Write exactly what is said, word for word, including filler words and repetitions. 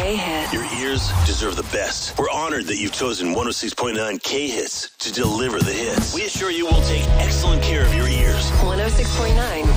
K-Hits. Your ears deserve the best. We're honored that you've chosen one oh six point nine K-Hits to deliver the hits. We assure you we'll take excellent care of your ears. one oh six point nine